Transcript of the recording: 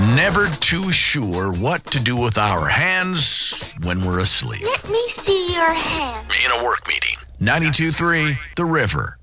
Never too sure what to do with our hands when we're asleep. Let me see your hand. In a work meeting. 92.3 The River.